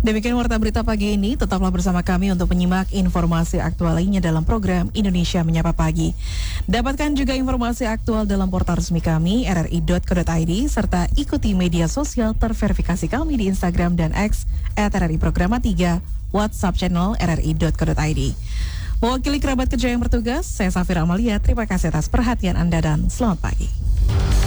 Demikian warta berita pagi ini, tetaplah bersama kami untuk menyimak informasi aktual lainnya dalam program Indonesia Menyapa Pagi. Dapatkan juga informasi aktual dalam portal resmi kami rri.co.id serta ikuti media sosial terverifikasi kami di Instagram dan X @RRI Programa 3, WhatsApp channel rri.co.id. Mewakili kerabat kerja yang bertugas, saya Safira Amalia, terima kasih atas perhatian Anda dan selamat pagi.